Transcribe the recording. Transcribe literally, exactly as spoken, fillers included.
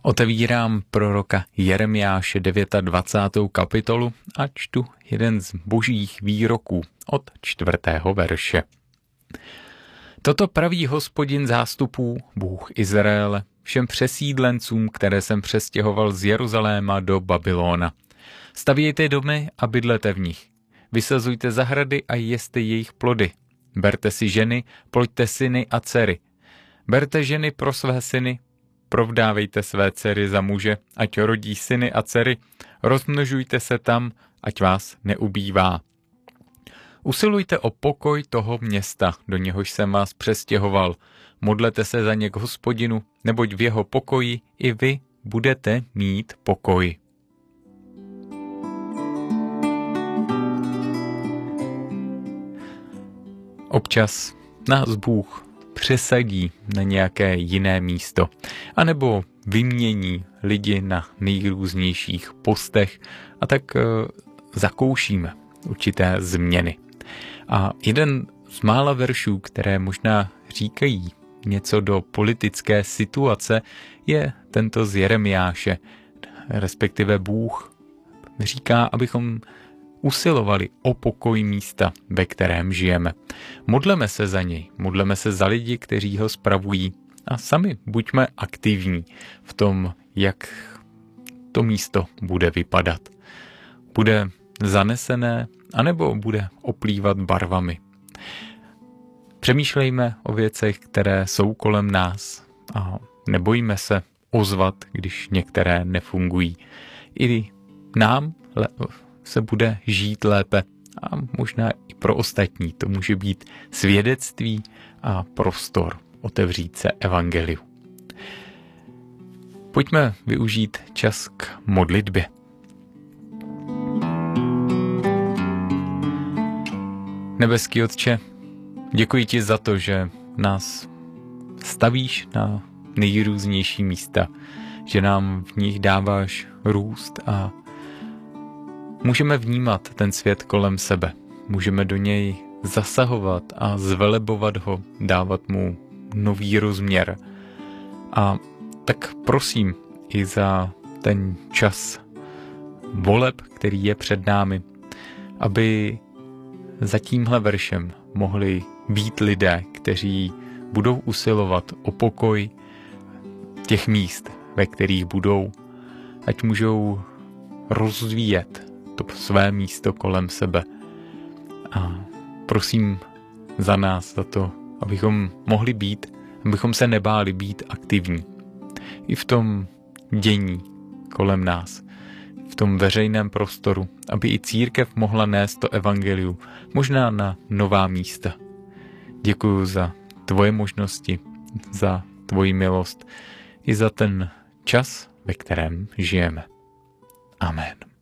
Otevírám proroka Jeremiáše dvacátou devátou kapitolu a čtu jeden z božích výroků od čtvrtého verše. Toto praví Hospodin zástupů, Bůh Izraele, všem přesídlencům, které jsem přestěhoval z Jeruzaléma do Babylona. Stavějte domy a bydlete v nich. Vysazujte zahrady a jeste jejich plody. Berte si ženy, ploďte syny a dcery. Berte ženy pro své syny, provdávejte své dcery za muže, ať rodí syny a dcery, rozmnožujte se tam, ať vás neubývá. Usilujte o pokoj toho města, do něhož jsem vás přestěhoval. Modlete se za ně k Hospodinu, neboť v jeho pokoji i vy budete mít pokoj. Občas nás Bůh přesadí na nějaké jiné místo, anebo vymění lidi na nejrůznějších postech a tak e, zakoušíme určité změny. A jeden z mála veršů, které možná říkají něco do politické situace, je tento z Jeremiáše, respektive Bůh říká, abychom usilovali o pokoj místa, ve kterém žijeme. Modleme se za něj, modleme se za lidi, kteří ho spravují a sami buďme aktivní v tom, jak to místo bude vypadat. Bude zanesené, anebo bude oplývat barvami. Přemýšlejme o věcech, které jsou kolem nás a nebojíme se ozvat, když některé nefungují. I nám se bude žít lépe a možná i pro ostatní. To může být svědectví a prostor otevřít se evangeliu. Pojďme využít čas k modlitbě. Nebeský Otče, děkuji ti za to, že nás stavíš na nejrůznější místa, že nám v nich dáváš růst a můžeme vnímat ten svět kolem sebe. Můžeme do něj zasahovat a zvelebovat ho, dávat mu nový rozměr. A tak prosím i za ten čas voleb, který je před námi, aby za tímhle veršem mohli být lidé, kteří budou usilovat o pokoj těch míst, ve kterých budou, ať můžou rozvíjet to své místo kolem sebe. A prosím za nás, za to, abychom mohli být, abychom se nebáli být aktivní. I v tom dění kolem nás, v tom veřejném prostoru, aby i církev mohla nést to evangelium, možná na nová místa. Děkuju za tvoje možnosti, za tvoji milost i za ten čas, ve kterém žijeme. Amen.